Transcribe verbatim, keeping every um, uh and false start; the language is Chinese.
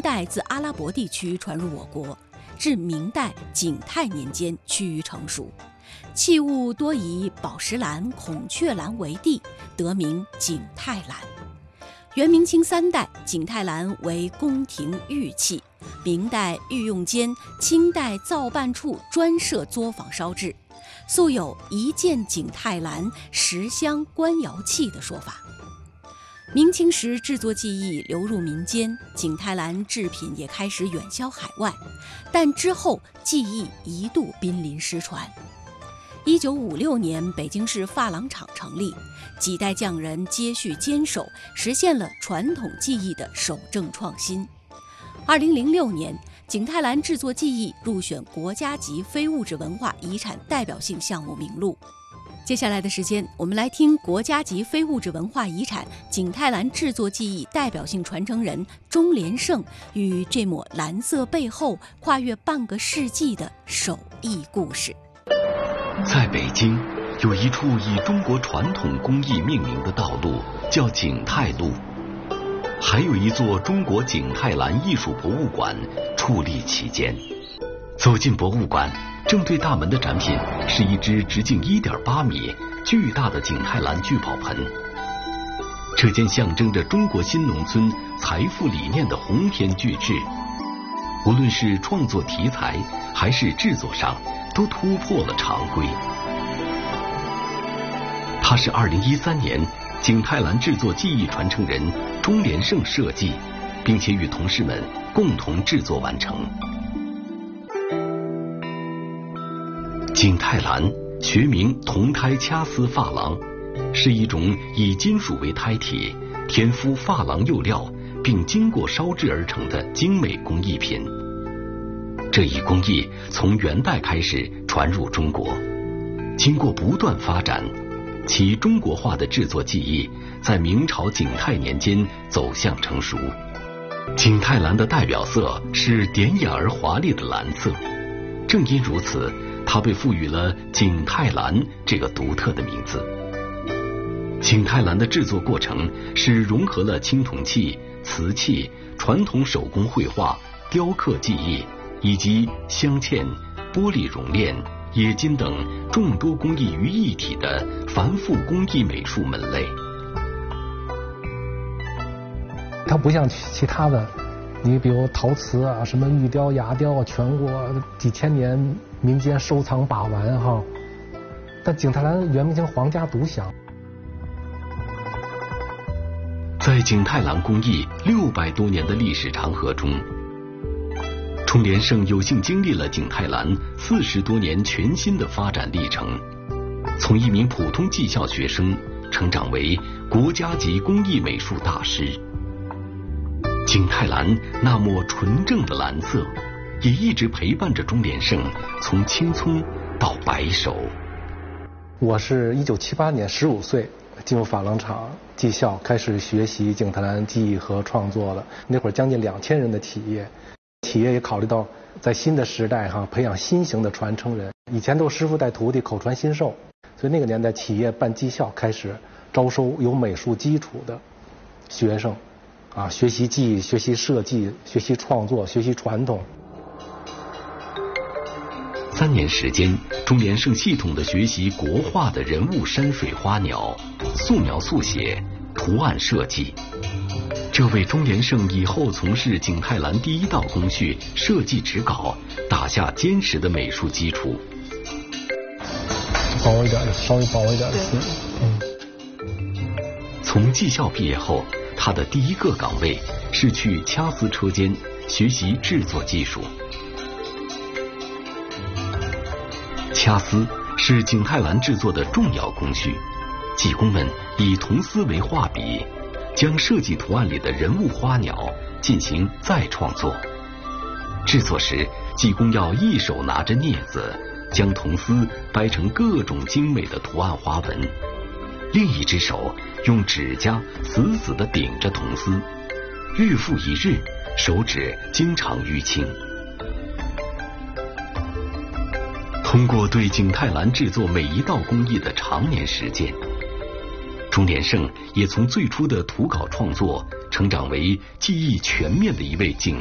代自阿拉伯地区传入我国，至明代景泰年间趋于成熟。器物多以宝石蓝、孔雀蓝为地，得名景泰蓝。元明清三代，景泰蓝为宫廷御器，明代御用间，清代造办处专设作坊烧制，素有一件景泰蓝，十香官窑器的说法。明清时制作技艺流入民间，景泰蓝制品也开始远销海外，但之后技艺一度濒临失传。一九五六年，北京市珐琅厂成立，几代匠人接续坚守，实现了传统技艺的守正创新。二零零六年，景泰蓝制作技艺入选国家级非物质文化遗产代表性项目名录。接下来的时间，我们来听国家级非物质文化遗产景泰蓝制作技艺代表性传承人钟连胜与这抹蓝色背后跨越半个世纪的手艺故事。 在北京，有一处以中国传统工艺命名的道路，叫景泰路。还有一座中国景泰蓝艺术博物馆矗立其间。走进博物馆，正对大门的展品是一只直径 一点八米、巨大的景泰蓝聚宝盆。这件象征着中国新农村财富理念的鸿篇巨制，无论是创作题材还是制作上，都突破了常规。它是二零一三年景泰蓝制作技艺传承人钟连胜设计，并且与同事们共同制作完成。景泰蓝学名铜胎掐丝珐琅，是一种以金属为胎体，填敷珐琅釉料，并经过烧制而成的精美工艺品。这一工艺从元代开始传入中国，经过不断发展，其中国化的制作技艺在明朝景泰年间走向成熟。景泰蓝的代表色是典雅而华丽的蓝色，正因如此，它被赋予了景泰蓝这个独特的名字。景泰蓝的制作过程是融合了青铜器、瓷器、传统手工绘画、雕刻技艺以及镶嵌、玻璃熔炼、冶金等众多工艺于一体的繁复工艺美术门类。 它不像其他的，你比如陶瓷啊、什么玉雕、牙雕啊，全国几千年民间收藏把玩哈。但景泰蓝元明清皇家独享。 在景泰蓝工艺六百多年的历史长河中，钟连胜有幸经历了景泰蓝四十多年全新的发展历程，从一名普通技校学生成长为国家级工艺美术大师。景泰蓝那抹纯正的蓝色，也一直陪伴着钟连胜从青葱到白首。 我是一九七八年十五岁进入珐琅厂技校，开始学习景泰蓝技艺和创作的。那会儿将近两千人的企业。企业也考虑到在新的时代哈，培养新型的传承人，以前都是师傅带徒弟，口传心授，所以那个年代企业办技校，开始招收有美术基础的学生，啊，学习技艺、学习设计、学习创作、学习传统。 三年时间，钟连胜系统的学习国画的人物、山水、花鸟、素描、速写、图案设计。这为钟连胜以后从事景泰蓝第一道工序设计指稿打下坚实的美术基础。 薄一点的，稍微薄一点的丝。嗯。 从技校毕业后，他的第一个岗位是去掐丝车间学习制作技术。掐丝是景泰蓝制作的重要工序，技工们以铜丝为画笔，将设计图案里的人物、花鸟进行再创作。制作时，技工要一手拿着镊子，将铜丝掰成各种精美的图案花纹，另一只手用指甲死死地顶着铜丝，日复一日，手指经常淤青。通过对景泰蓝制作每一道工艺的常年实践，钟连胜也从最初的图稿创作成长为技艺全面的一位景